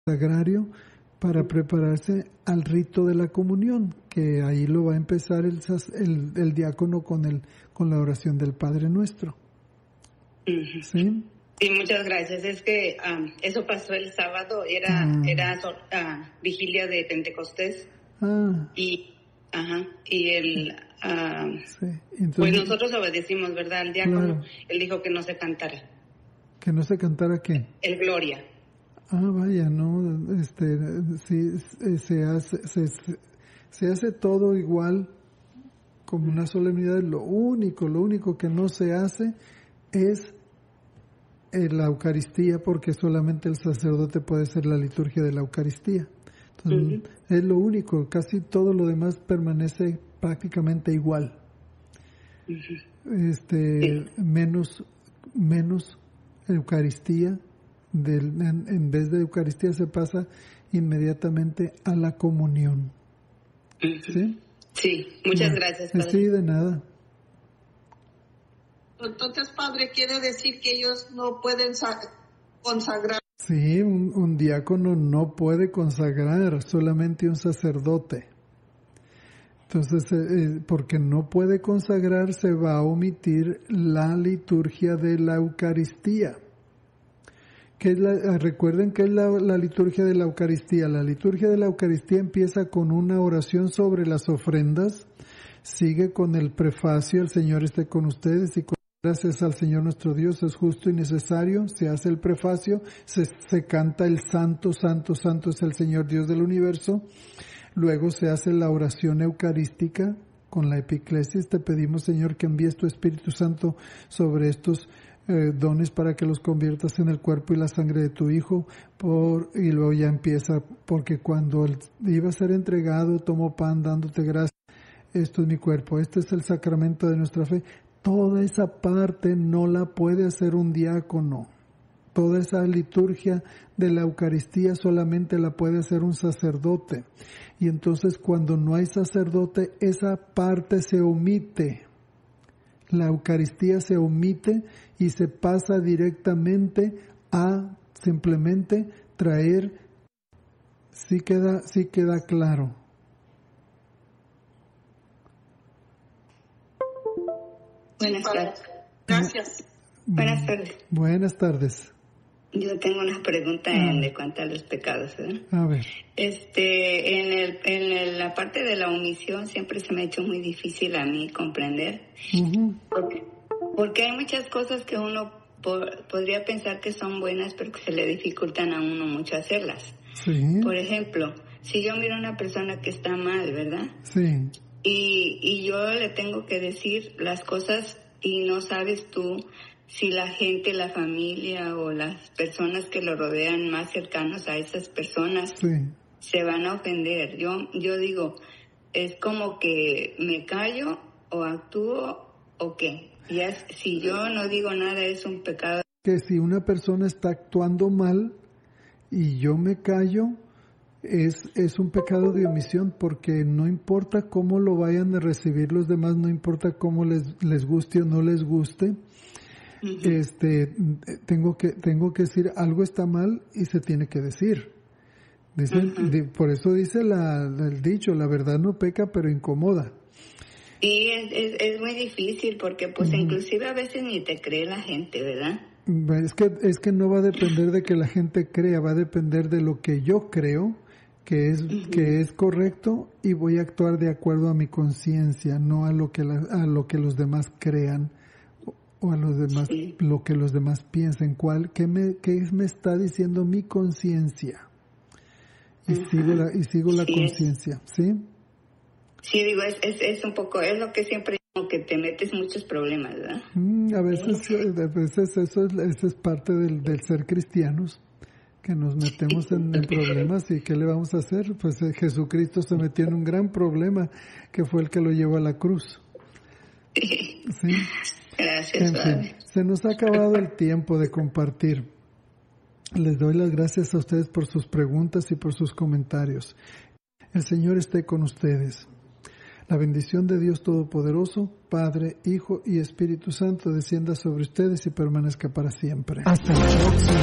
sagrario para prepararse al rito de la comunión, que ahí lo va a empezar el diácono con la oración del Padre Nuestro. Uh-huh. ¿Sí? Sí, muchas gracias. Es que eso pasó el sábado, era vigilia de Pentecostés. Y el sí. Entonces, pues nosotros obedecimos, ¿verdad? El diácono, claro. Él dijo que no se cantara. ¿Que no se cantara qué? El Gloria. Vaya, no, sí, se hace todo igual, como una solemnidad. Lo único que no se hace es la Eucaristía, porque solamente el sacerdote puede hacer la liturgia de la Eucaristía. Entonces, es lo único, casi todo lo demás permanece prácticamente igual. Menos Eucaristía, en vez de Eucaristía se pasa inmediatamente a la comunión. ¿Sí? Sí, muchas gracias, Padre. Sí, de nada. Entonces, Padre, quiere decir que ellos no pueden consagrar. Sí, un diácono no puede consagrar, solamente un sacerdote. Entonces, porque no puede consagrar, se va a omitir la liturgia de la Eucaristía. Recuerden que es la liturgia de la Eucaristía. La liturgia de la Eucaristía empieza con una oración sobre las ofrendas, sigue con el prefacio, el Señor esté con ustedes, y gracias al Señor nuestro Dios es justo y necesario, se hace el prefacio, se canta el Santo, Santo, Santo es el Señor Dios del universo. Luego se hace la oración eucarística con la epiclesis. Te pedimos, Señor, que envíes tu Espíritu Santo sobre estos dones para que los conviertas en el cuerpo y la sangre de tu Hijo. Y luego ya empieza, porque cuando él iba a ser entregado, tomó pan dándote gracias. Esto es mi cuerpo, este es el sacramento de nuestra fe. Toda esa parte no la puede hacer un diácono. Toda esa liturgia de la Eucaristía solamente la puede hacer un sacerdote. Y entonces cuando no hay sacerdote, esa parte se omite. La Eucaristía se omite y se pasa directamente a simplemente traer. Sí queda claro. Buenas tardes. Gracias. Buenas tardes. Buenas tardes. Yo tengo una pregunta de cuanto a los pecados, ¿verdad? A ver. En la parte de la omisión siempre se me ha hecho muy difícil a mí comprender. Uh-huh. Porque hay muchas cosas que uno podría pensar que son buenas, pero que se le dificultan a uno mucho hacerlas. Sí. Por ejemplo, si yo miro a una persona que está mal, ¿verdad? Sí. Y yo le tengo que decir las cosas y no sabes tú si la gente, la familia o las personas que lo rodean más cercanos a esas personas se van a ofender. Yo digo, es como que me callo o actúo o qué. Si yo no digo nada es un pecado. Que si una persona está actuando mal y yo me callo, es un pecado de omisión, porque no importa cómo lo vayan a recibir los demás, no importa cómo les guste o no les guste. Uh-huh. Tengo que decir algo está mal y se tiene que decir. Por eso dice el dicho, la verdad no peca pero incomoda. Sí, es muy difícil porque pues inclusive a veces ni te cree la gente, ¿verdad? Es que no va a depender de que la gente crea, va a depender de lo que yo creo que es correcto, y voy a actuar de acuerdo a mi conciencia, no a lo que los demás crean o a los demás, lo que los demás piensen. ¿Qué me está diciendo mi conciencia? Y sigo la conciencia, ¿sí? Sí, digo, es un poco, es lo que siempre digo, que te metes muchos problemas, ¿verdad? A veces eso es parte del ser cristianos, que nos metemos en problemas. ¿Y qué le vamos a hacer? Pues Jesucristo se metió en un gran problema, que fue el que lo llevó a la cruz. ¿Sí? Gracias, Padre. Se nos ha acabado el tiempo de compartir. Les doy las gracias a ustedes por sus preguntas y por sus comentarios. El Señor esté con ustedes. La bendición de Dios Todopoderoso, Padre, Hijo y Espíritu Santo, descienda sobre ustedes y permanezca para siempre. Hasta la próxima.